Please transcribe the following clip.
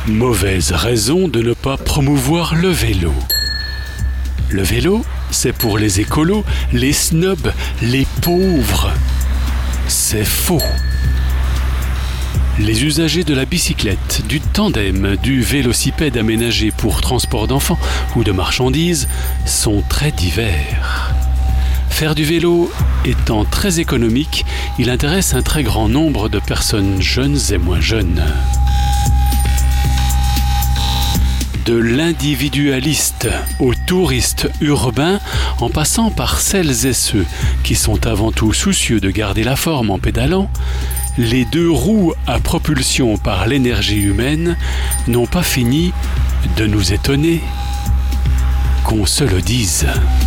Mauvaise raison de ne pas promouvoir le vélo. Le vélo, c'est pour les écolos, les snobs, les pauvres. C'est faux. Les usagers de la bicyclette, du tandem, du vélocipède aménagé pour transport d'enfants ou de marchandises sont très divers. Faire du vélo étant très économique, il intéresse un très grand nombre de personnes jeunes et moins jeunes. De l'individualiste au touriste urbain, en passant par celles et ceux qui sont avant tout soucieux de garder la forme en pédalant, les deux roues à propulsion par l'énergie humaine n'ont pas fini de nous étonner, qu'on se le dise.